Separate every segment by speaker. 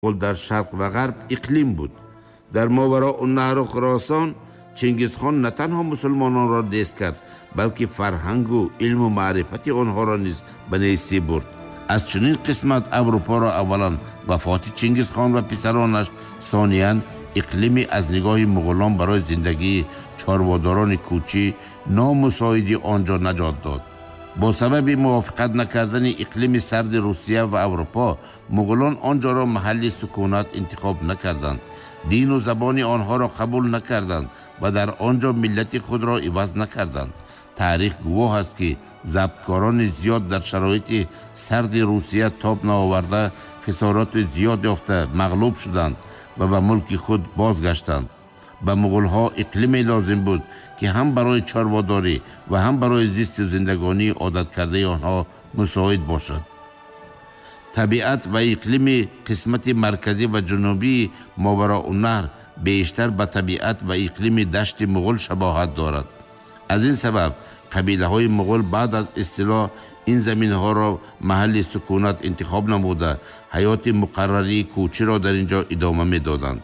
Speaker 1: در شرق و غرب اقلیم بود. در ماوراءالنهر و خراسان چنگیزخان نه تنها مسلمانان را دست کرد بلکه فرهنگ و علم و معرفت آنها را نیز به نیستی برد. از چنین قسمت اروپا را اولا وفات چنگیزخان و پسرانش، ثانیاً اقلیمی از نگاه مغولان برای زندگی چارواداران کوچی نامساعدی آنجا نجات داد. با سبب موافقت نکردن اقلیم سرد روسیه و اروپا، مغولان آنجا را محل سکونت انتخاب نکردند. دین و زبان آنها را قبول نکردند و در آنجا ملت خود را عوض نکردند. تاریخ گواه است که ضبطکاران زیاد در شرایط سرد روسیه تاب نآورده خسارات زیاد یافته مغلوب شدند و به ملک خود بازگشتند. به مغولها اقلیمی لازم بود که هم برای چارواداری و هم برای زیست و زندگانی عادت کرده آنها مساعد باشد. طبیعت و اقلیم قسمت مرکزی و جنوبی ماوراءالنهر بیشتر به طبیعت و اقلیم دشت مغول شباهت دارد. از این سبب قبیله های مغول بعد از اصطلاح این زمین ها را محل سکونت انتخاب نموده حیات مقرری کوچی را در اینجا ادامه می دادند.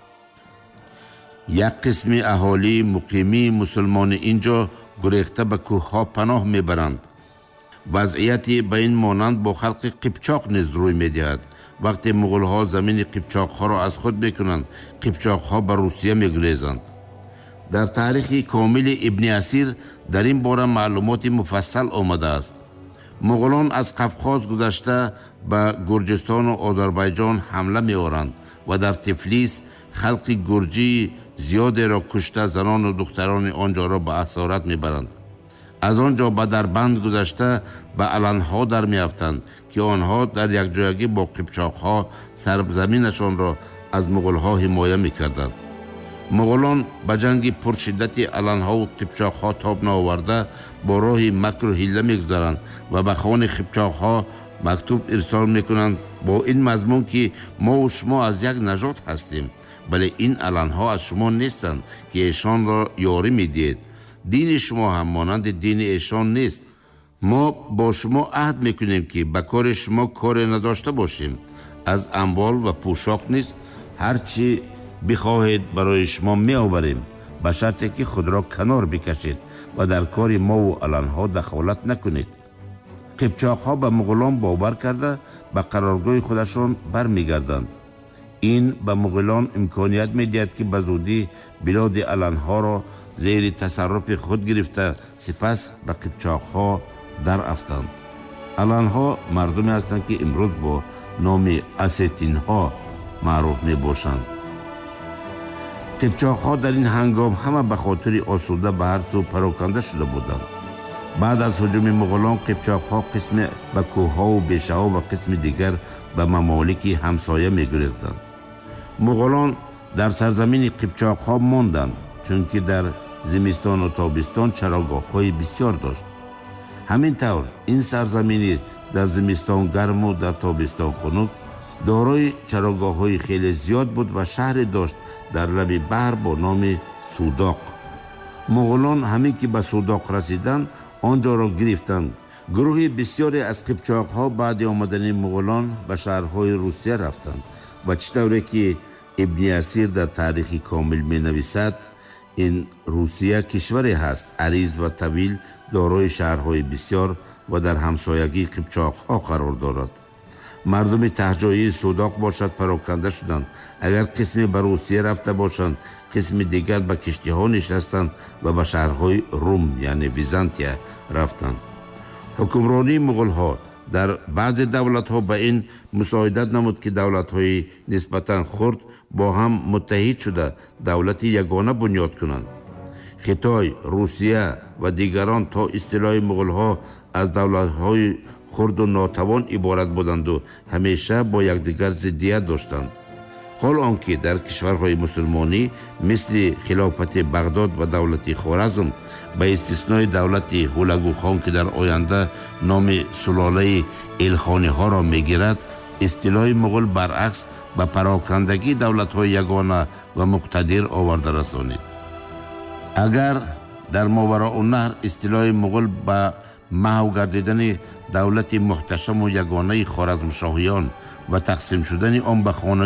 Speaker 1: یک قسم اهالی مقیمی مسلمان اینجا گریخته به کوه ها پناه می برند. وضعیتی به این مانند با خلق قیپچاق نیز روی می دهد. وقتی مغول ها زمین قیپچاق ها را از خود میکنند، قیپچاق ها به روسیه می گریزند. در تاریخ کامل ابن اسیر در این باره معلومات مفصل آمده است. مغولان از قفقاز گذشته به گرجستان و آذربایجان حمله می آورند و در تفلیس خلق گرجی زیادی را کشته زنان و دختران آنجا را به اسارت می برند. از آنجا به دربند گذشته به علنها در می افتند که آنها در یک جایگی با قیپچاق ها سرزمینشان را از مغول ها حمایه می کردند. مغولان به جنگ پرشدت علنها و قیپچاق ها تاب نآورده با راه مکر و حیله می گذارند و به خان قیپچاق ها مکتوب ارسال می کنند با این مضمون که ما و شما از یک نژاد هستیم، ولی این علنها از شما نیستند که ایشان را یاری می دهید. دین شما هم مانند دین ایشان نیست. ما با شما عهد میکنیم که به کار شما کار نداشته باشیم. از اموال و پوشاک نیست هرچی بخواهید برای شما می آوریم، به شرطی که خود را کنار بکشید و در کار ما و علنها دخالت نکنید. قیپچاق ها به مغولان باور کرده به قرارگاه خودشان برمیگردند. این به مغولان امکانیت میدهد که به زودی بلاد علنها را زیر تصرف خود گرفته سپس به قیپچاق ها در افتند. علنها مردمی هستند که امروز با نام اسیتین ها معروف می باشند. قیپچاق ها در این هنگام همه به خاطر آسوده به هر سو پراکنده شده بودند. بعد از هجوم مغولان قیپچاق ها قسم به کوه ها و بیشه ها و قسم دیگر به ممالک همسایه می گریختند. مغولان در سرزمین قیپچاق ها ماندند چون که در زمستان و تابستان چراگاه های بسیار داشت. همین طور این سرزمینی در زمستان گرم و در تابستان خنک دارای چراگاه های خیلی زیاد بود و شهر داشت در لب بحر با نام سوداق. مغولان همین که به سوداق رسیدند آنجا را گرفتند. گروه بسیاری از قیپچاق ها بعد آمدن مغولان به شهرهای روسیه رفتند و چطوری که ابن اسیر در تاریخ کامل می نویسد این روسیه کشوری هست عریض و طویل دارای شهرهای بسیار و در همسایگی قیپچاق ها قرار دارد. مردم تهجایی سوداق باشد پراکنده شدند. اگر قسمی به روسیه رفته باشند قسم دیگر به کشتی ها نشستند و به شهرهای روم یعنی بیزانتیا رفتند. حکمرانی مغول ها در بعض دولت ها به این مساعدت نمود که دولت های نسبتا خرد با هم متحد شده دولت یگانه بنیاد کنند. خیتای، روسیه و دیگران تا اصطلاح مغول ها از دولت های خرد و ناتوان عبارت بودند و همیشه با یکدیگر ضدیت داشتند. حال آنکه در کشورهای مسلمانی مثل خلافت بغداد و دولت خوارزم به استثنای دولت هولگو خان که در آینده نام سلاله الخانی ها را میگیرد، اصطلاح مغول برعکس به پراکندگی دولت های یگانه و مقتدر آورده رسانید. اگر در ماوراءالنهر اصطلاح مغول به محو گردیدن دولت محتشم و یگانه خوارزمشاهیان و تقسیم شدن آن به خانه